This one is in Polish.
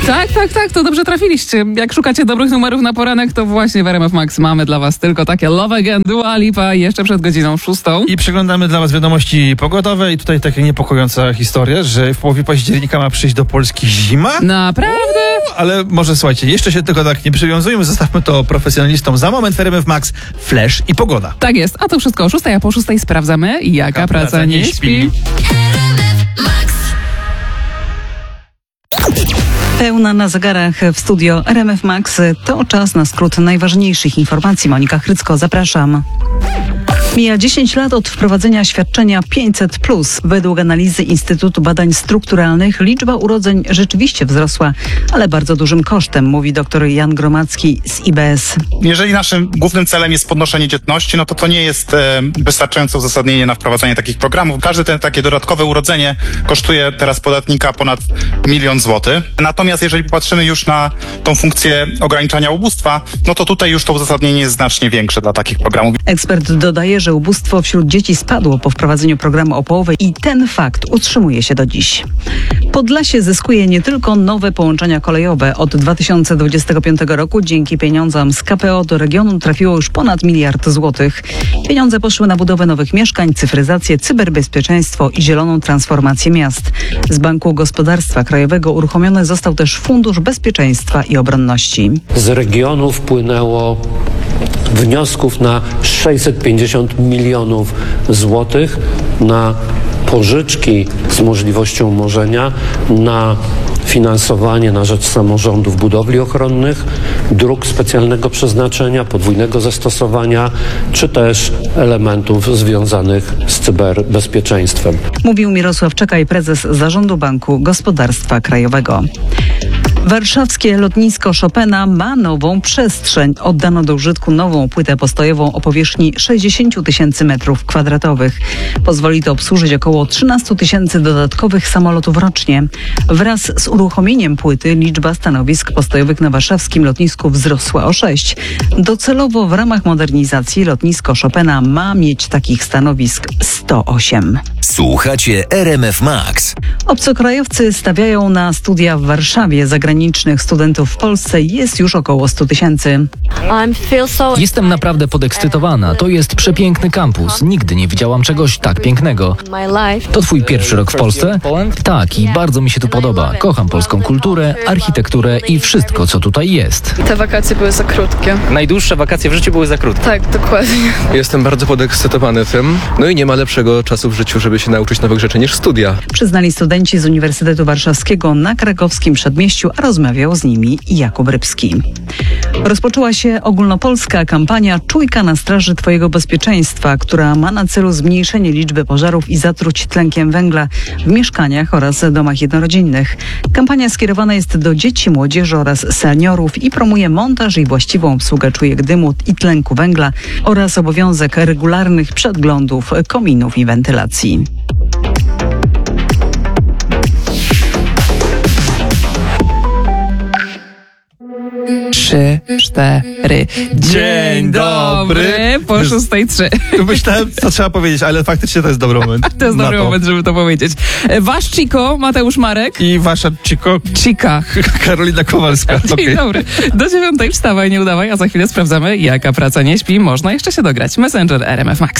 Tak, to dobrze trafiliście. Jak szukacie dobrych numerów na poranek, to właśnie w RMF Max mamy dla was tylko takie Love Again, Dua Lipa jeszcze przed godziną 6. I przeglądamy dla was wiadomości pogodowe i tutaj taka niepokojąca historia, że w połowie października ma przyjść do Polski zima. Naprawdę? Ale może słuchajcie, jeszcze się tylko tak nie przywiązujmy, zostawmy to profesjonalistom. Za moment w RMF Max flash i pogoda. Tak jest, a to wszystko o 6, a po 6 sprawdzamy, jaka praca nie śpi. Pełna na zegarach w studio RMF Max. To czas na skrót najważniejszych informacji. Monika Chrycko, zapraszam. Mija 10 lat od wprowadzenia świadczenia 500+. Według analizy Instytutu Badań Strukturalnych liczba urodzeń rzeczywiście wzrosła, ale bardzo dużym kosztem, mówi dr Jan Gromacki z IBS. Jeżeli naszym głównym celem jest podnoszenie dzietności, no to nie jest wystarczające uzasadnienie na wprowadzenie takich programów. Każde takie dodatkowe urodzenie kosztuje teraz podatnika ponad 1 000 000 złotych. Natomiast jeżeli popatrzymy już na tą funkcję ograniczania ubóstwa, no to tutaj już to uzasadnienie jest znacznie większe dla takich programów. Ekspert dodaje, że ubóstwo wśród dzieci spadło po wprowadzeniu programu o połowę i ten fakt utrzymuje się do dziś. Podlasie zyskuje nie tylko nowe połączenia kolejowe. Od 2025 roku dzięki pieniądzom z KPO do regionu trafiło już ponad 1 000 000 złotych. Pieniądze poszły na budowę nowych mieszkań, cyfryzację, cyberbezpieczeństwo i zieloną transformację miast. Z Banku Gospodarstwa Krajowego uruchomiony został też Fundusz Bezpieczeństwa i Obronności. Z regionu wpłynęło wniosków na 650 milionów złotych na pożyczki z możliwością umorzenia, na finansowanie na rzecz samorządów budowli ochronnych, dróg specjalnego przeznaczenia, podwójnego zastosowania, czy też elementów związanych z cyberbezpieczeństwem. Mówił Mirosław Czekaj, prezes Zarządu Banku Gospodarstwa Krajowego. Warszawskie lotnisko Chopina ma nową przestrzeń. Oddano do użytku nową płytę postojową o powierzchni 60 000 m2. Pozwoli to obsłużyć około 13 000 dodatkowych samolotów rocznie. Wraz z uruchomieniem płyty liczba stanowisk postojowych na warszawskim lotnisku wzrosła o 6. Docelowo w ramach modernizacji lotnisko Chopina ma mieć takich stanowisk 108. Słuchacie RMF Max. Obcokrajowcy stawiają na studia w Warszawie. Zagranicznych studentów w Polsce jest już około 100 000. Jestem naprawdę podekscytowana. To jest przepiękny kampus. Nigdy nie widziałam czegoś tak pięknego. To twój pierwszy rok w Polsce? Tak, i bardzo mi się tu podoba. Kocham polską kulturę, architekturę i wszystko, co tutaj jest. Te wakacje były za krótkie. Najdłuższe wakacje w życiu były za krótkie. Tak, dokładnie. Jestem bardzo podekscytowany tym. No i nie ma lepszego czasu w życiu, żeby się nauczyć nowych rzeczy niż studia. Przyznali studenci z Uniwersytetu Warszawskiego na krakowskim Przedmieściu, a rozmawiał z nimi Jakub Rybski. Rozpoczęła się ogólnopolska kampania Czujka na straży Twojego bezpieczeństwa, która ma na celu zmniejszenie liczby pożarów i zatruć tlenkiem węgla w mieszkaniach oraz domach jednorodzinnych. Kampania skierowana jest do dzieci, młodzieży oraz seniorów i promuje montaż i właściwą obsługę czujek dymu i tlenku węgla oraz obowiązek regularnych przeglądów kominów i wentylacji. 3, 4. Dzień dobry. Po 6:03. Myślałem, co trzeba powiedzieć, ale faktycznie to jest dobry moment. To jest dobry moment, żeby to powiedzieć. Wasz Chico, Mateusz Marek. I wasza Chica. Karolina Kowalska. Dzień dobry. Do 9:00 wstawaj, nie udawaj, a za chwilę sprawdzamy, jaka praca nie śpi. Można jeszcze się dograć. Messenger RMF Max.